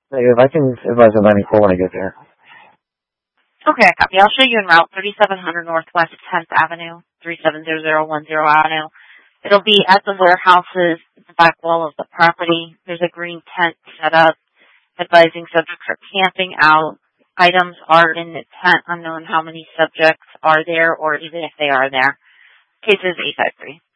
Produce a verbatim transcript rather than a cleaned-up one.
Negative. I can advise on ninety-four when I get there. Okay, I copy. I'll show you en route, thirty-seven hundred Northwest tenth Avenue, three seven zero zero one zero Avenue. It'll be at the warehouses, the back wall of the property. There's a green tent set up, advising subjects are camping out. Items are in the tent, unknown how many subjects are there or even if they are there. Case is eight five three.